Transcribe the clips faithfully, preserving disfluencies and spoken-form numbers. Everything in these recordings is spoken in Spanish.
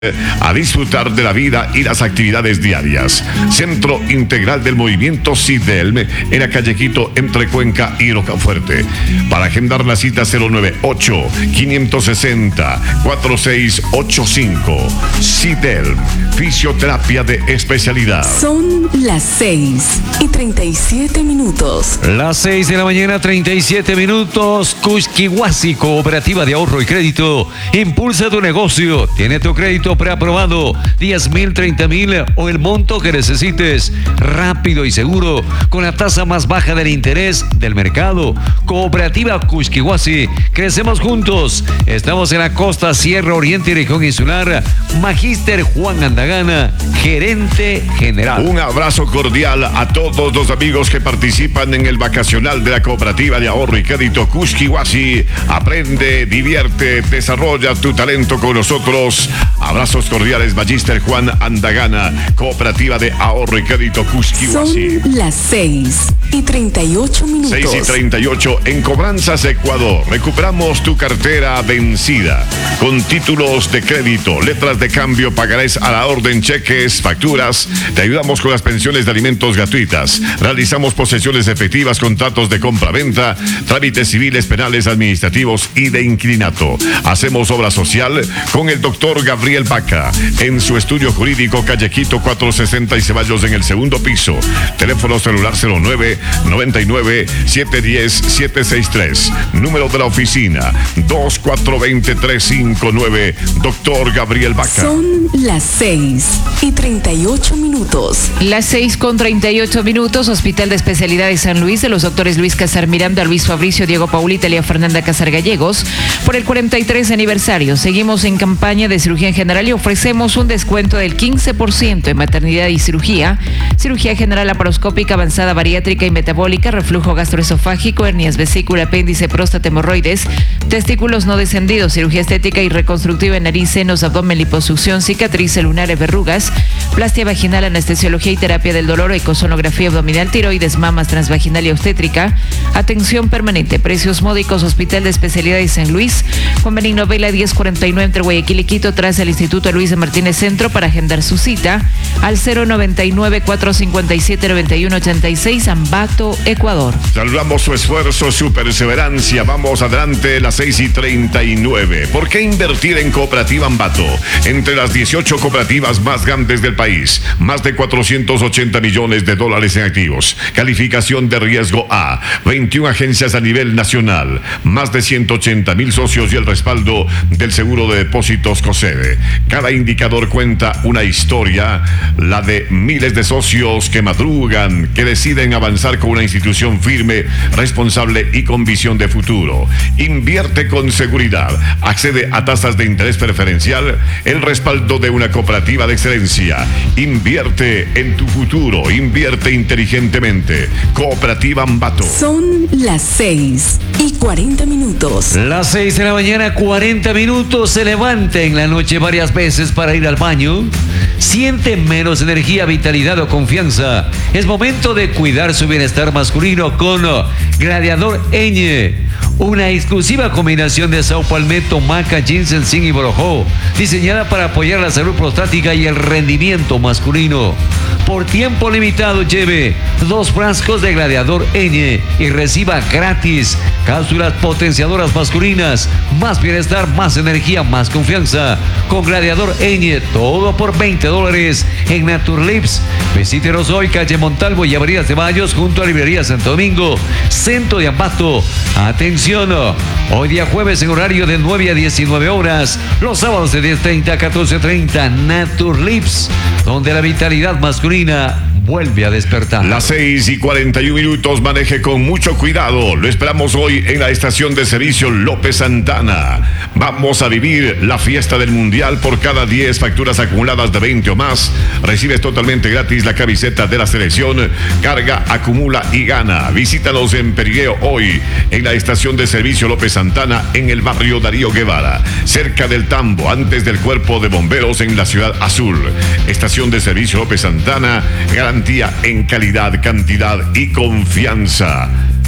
a disfrutar de la vida y las actividades diarias. Centro Integral del Movimiento SIDELM en la calle Quito entre Cuenca y Rocafuerte. Para agendar la cita cero nueve ocho, cinco seis cero, cuatro seis ocho cinco. SIDELM, fisioterapia de especialidad. Son las seis y treinta y siete minutos. Las seis de la mañana, treinta y siete minutos. Cusquihuasi, Cooperativa de Ahorro y Crédito. Impulsa tu negocio. Tiene tu crédito preaprobado, diez mil, treinta mil o el monto que necesites, rápido y seguro, con la tasa más baja del interés del mercado. Cooperativa Cusquihuasi, crecemos juntos. Estamos en la costa, Sierra Oriente y región insular. Magíster Juan Andagana, gerente general. Un abrazo cordial a todos los amigos que participan en el vacacional de la Cooperativa de Ahorro y Crédito Cusquihuasi. Aprende, divierte, desarrolla tu talento con nosotros. Abrazos cordiales, Magíster Juan Andagana, Cooperativa de Ahorro y Crédito Cusquihuasi. Son las seis y treinta y ocho minutos. seis y treinta y ocho en Cobranzas Ecuador. Recuperamos tu cartera vencida con títulos de crédito, letras de cambio, pagarés a la orden, cheques, facturas. Te ayudamos con las pensiones de alimentos gratuitas. Realizamos posesiones efectivas, contratos de compra-venta, trámites civiles, penales, administrativos y de inquilinato. Hacemos obra social con el doctor Gabriel Vaca en su estudio jurídico, calle Quito cuatrocientos sesenta y Ceballos en el segundo piso. Teléfono celular cero nueve, noventa y nueve, setecientos diez, setecientos sesenta y tres. Número de la oficina dos cuatro dos cero, tres cinco nueve. Doctor Gabriel Vaca. Son las seis y treinta y ocho minutos. Las seis con treinta y ocho minutos. Hospital de Especialidades San Luis de los doctores Luis Casar Miranda, Luis Fabricio, Diego Paulita, Lía Fernanda Casar Gallegos. Por el cuarenta y tres aniversario, seguimos en campaña de cirugía en general y ofrecemos un descuento del quince por ciento en maternidad y cirugía, cirugía general laparoscópica, avanzada, bariátrica y metabólica, reflujo gastroesofágico, hernias, vesícula, apéndice, próstata, hemorroides, testículos no descendidos, cirugía estética y reconstructiva en nariz, senos, abdomen, liposucción, cicatrices lunares, verrugas, plastia vaginal, anestesiología y terapia del dolor, ecosonografía abdominal, tiroides, mamas, transvaginal y obstétrica, atención permanente, precios módicos. Hospital de Especialidades San Luis, Juan Benigno Vela diez cuarenta y nueve entre Guayaquil y Quito, tras el Instituto Luis de Martínez Centro. Para agendar su cita al cero noventa y nueve, cuatrocientos cincuenta y siete, noventa y uno ochenta y seis, Ambato, Ecuador. Saludamos su esfuerzo, su perseverancia. Vamos adelante, las seis y treinta y nueve. ¿Por qué invertir en Cooperativa Ambato? Entre las dieciocho cooperativas más grandes del país, más de cuatrocientos ochenta millones de dólares en activos, calificación de riesgo A, veintiuna agencias a nivel nacional, más de ciento ochenta mil socios y el respaldo del Seguro de Depósitos COSEDE. Cada indicador cuenta una historia, la de miles de socios que madrugan, que deciden avanzar con una institución firme, responsable y con visión de futuro. Invierte con seguridad, accede a tasas de interés preferencial, el respaldo de una cooperativa de excelencia. Invierte en tu futuro, invierte inteligentemente. Cooperativa Ambato. Son las seis y cuarenta minutos. Las seis de la mañana, cuarenta minutos. Se levanta en la noche varias veces para ir al baño. Siente menos energía, vitalidad o confianza. Es momento de cuidar su bienestar masculino con Gladiador Eñe. Una exclusiva combinación de sao palmetto, maca, ginseng, zinc y borojó, diseñada para apoyar la salud prostática y el rendimiento masculino. Por tiempo limitado, lleve dos frascos de Gladiador Eñe y reciba gratis cápsulas potenciadoras masculinas. Más bienestar, más energía, más confianza. Con Gladiador Eñe, todo por veinte dólares en Naturlips. Visítenos hoy, calle Montalvo y Avenidas de Mayos, junto a Librería Santo Domingo, centro de Ambato. Atención, hoy día jueves en horario de nueve a diecinueve horas, los sábados de diez treinta a catorce treinta, Naturlips, donde la vitalidad masculina vuelve a despertar. Las seis y cuarenta y un minutos, maneje con mucho cuidado. Lo esperamos hoy en la estación de servicio López Santana. Vamos a vivir la fiesta del Mundial. Por cada diez facturas acumuladas de veinte o más, recibes totalmente gratis la camiseta de la selección. Carga, acumula y gana. Visítanos en Perigueo hoy, en la estación de servicio López Santana, en el barrio Darío Guevara, cerca del Tambo, antes del Cuerpo de Bomberos en la Ciudad Azul. Estación de servicio López Santana, garantía en calidad, cantidad y confianza.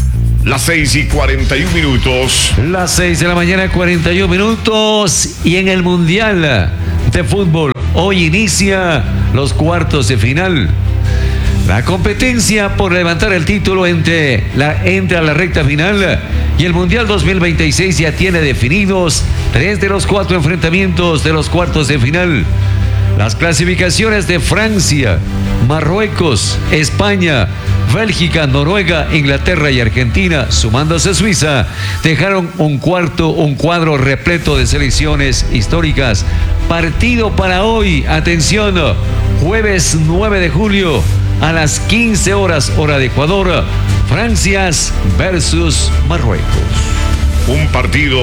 Las seis y cuarenta y un minutos. Las seis de la mañana, cuarenta y un minutos. Y en el Mundial de fútbol. Hoy inicia los cuartos de final. La competencia por levantar el título entre la, entra a la recta final y el Mundial dos mil veintiséis ya tiene definidos tres de los cuatro enfrentamientos de los cuartos de final. Las clasificaciones de Francia, Marruecos, España, Bélgica, Noruega, Inglaterra y Argentina, sumándose Suiza, dejaron un cuarto, un cuadro repleto de selecciones históricas. Partido para hoy, atención, jueves nueve de julio a las quince horas hora de Ecuador, Francia versus Marruecos. Un partido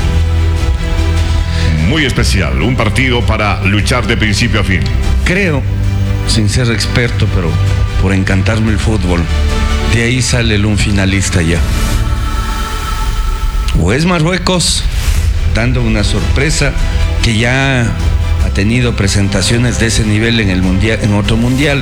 muy especial, un partido para luchar de principio a fin. Creo, sin ser experto, pero por encantarme el fútbol, de ahí sale el un finalista ya. O es Marruecos, dando una sorpresa que ya ha tenido presentaciones de ese nivel en el mundial, en otro mundial,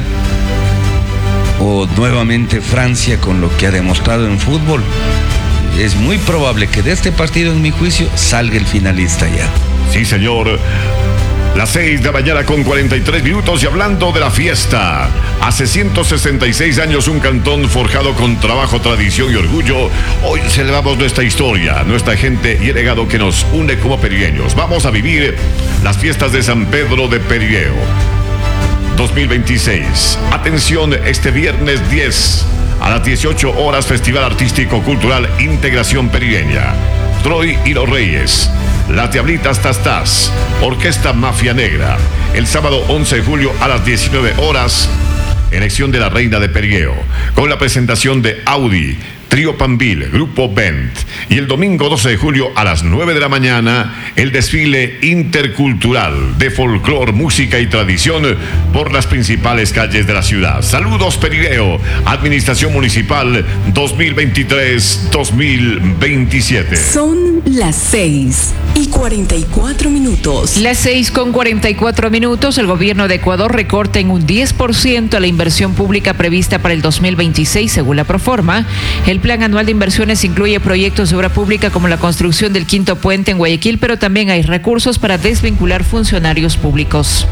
o nuevamente Francia con lo que ha demostrado en fútbol. Es muy probable que de este partido, en mi juicio, salga el finalista ya. Sí, señor. Las seis de la mañana con cuarenta y tres minutos, y hablando de la fiesta, hace ciento sesenta y seis años, un cantón forjado con trabajo, tradición y orgullo. Hoy celebramos nuestra historia, nuestra gente y el legado que nos une como perigueños. Vamos a vivir las fiestas de San Pedro de Perigueo dos mil veintiséis. Atención, este viernes diez a las dieciocho horas, Festival Artístico Cultural Integración Perigueña. Troy y los Reyes, Las Diablitas Tastás, Orquesta Mafia Negra. El sábado once de julio a las diecinueve horas, elección de la Reina de Perigueo, con la presentación de Audi, Trío Pambil, Grupo Bent. Y el domingo doce de julio a las nueve de la mañana, el desfile intercultural de folclor, música y tradición por las principales calles de la ciudad. Saludos, Perigueo, Administración Municipal dos mil veintitrés dos mil veintisiete. Son las seis y cuarenta y cuatro minutos. Las seis con cuarenta y cuatro minutos, el gobierno de Ecuador recorta en un diez por ciento la inversión pública prevista para el dos mil veintiséis, según la Proforma. El plan anual de inversiones incluye proyectos de obra pública como la construcción del quinto puente en Guayaquil, pero también hay recursos para desvincular funcionarios públicos.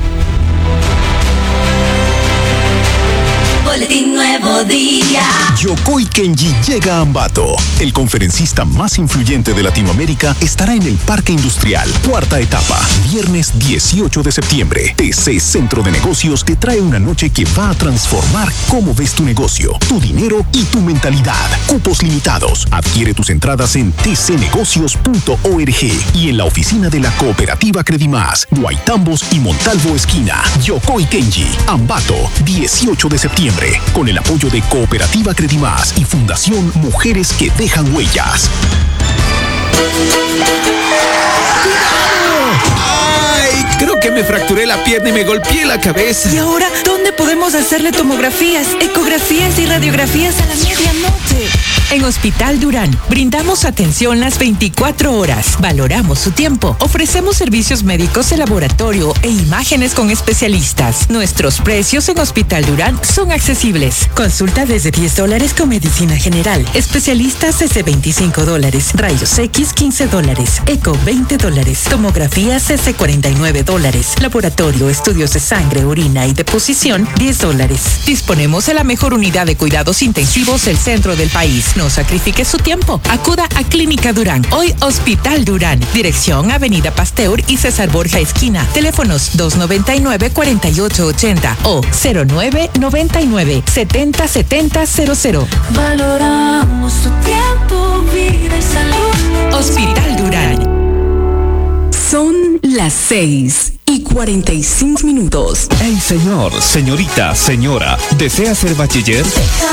Boletín Nuevo Día. Yokoi Kenji llega a Ambato. El conferencista más influyente de Latinoamérica estará en el Parque Industrial. Cuarta etapa, viernes dieciocho de septiembre. T C Centro de Negocios te trae una noche que va a transformar cómo ves tu negocio, tu dinero y tu mentalidad. Cupos limitados. Adquiere tus entradas en t c negocios punto org y en la oficina de la Cooperativa Credimás, Guaitambos y Montalvo Esquina. Yokoi Kenji, Ambato, dieciocho de septiembre. Con el apoyo de Cooperativa Credimás y Fundación Mujeres que Dejan Huellas. ¡Ay! Creo que me fracturé la pierna y me golpeé la cabeza. ¿Y ahora dónde podemos hacerle tomografías, ecografías y radiografías a la medianoche? En Hospital Durán brindamos atención las veinticuatro horas, valoramos su tiempo, ofrecemos servicios médicos de laboratorio e imágenes con especialistas. Nuestros precios en Hospital Durán son accesibles. Consulta desde diez dólares con medicina general, especialistas desde veinticinco dólares, rayos X quince dólares, eco veinte dólares, tomografía C C cuarenta y nueve dólares, laboratorio, estudios de sangre, orina y deposición diez dólares. Disponemos de la mejor unidad de cuidados intensivos del centro del país. No sacrifique su tiempo. Acuda a Clínica Durán. Hoy Hospital Durán. Dirección Avenida Pasteur y César Borja Esquina. Teléfonos dos noventa y nueve, cuarenta y ocho ochenta o cero nueve noventa y nueve, setenta setenta cero cero. Valoramos tu tiempo, vida y salud. Hospital Durán. Son las seis y cuarenta y cinco minutos. Hey, señor, señorita, señora, ¿desea ser bachiller?